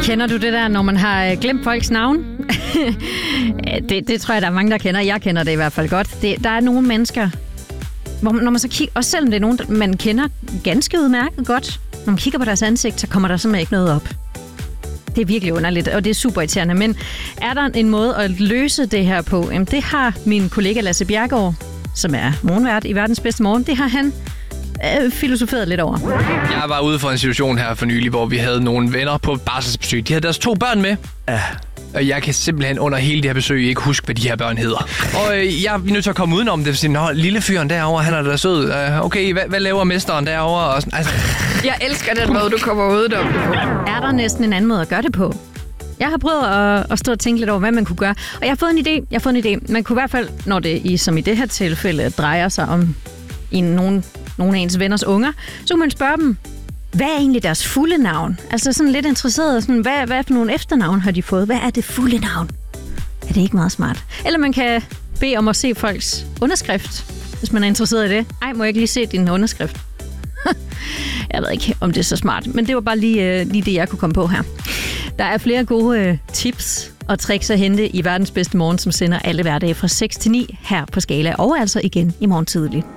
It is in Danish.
Kender du det der, når man har glemt folks navn? det tror jeg, der er mange, der kender. Jeg kender det i hvert fald godt. Der er nogle mennesker, hvor når man så kigger, også selvom det er nogen, man kender ganske udmærket godt, når man kigger på deres ansigt, så kommer der simpelthen ikke noget op. Det er virkelig underligt, og det er super irriterende. Men er der en måde at løse det her på? Jamen, det har min kollega Lasse Bjerregaard, som er morgenvært i Verdens Bedste Morgen, det har han filosoferet lidt over. Jeg var ude for en situation her for nylig, hvor vi havde nogle venner på barselsbesøg. De havde deres 2 børn med. Og jeg kan simpelthen under hele det her besøg ikke huske, hvad de her børn hedder. Og jeg er nødt til at komme udenom det og sige, nå, lille fyren derovre, han er da sød. Okay, hvad laver mesteren derovre? Og sådan, altså. Jeg elsker den måde, du kommer udenom det på. Er der næsten en anden måde at gøre det på? Jeg har prøvet at stå og tænke lidt over, hvad man kunne gøre. Og jeg har fået en idé. Man kunne i hvert fald, når det som i det her tilfælde drejer sig om nogle af ens venners unger, så kunne man spørge dem, hvad er egentlig deres fulde navn? Altså sådan lidt interesseret, sådan, hvad for nogle efternavn har de fået? Hvad er det fulde navn? Er det ikke meget smart? Eller man kan bede om at se folks underskrift, hvis man er interesseret i det. Ej, må jeg ikke lige se din underskrift? Jeg ved ikke, om det er så smart, men det var bare lige det, jeg kunne komme på her. Der er flere gode tips og tricks at hente i Verdens Bedste Morgen, som sender alle hverdage fra 6 til 9 her på Skala, og altså igen i morgen tidlig.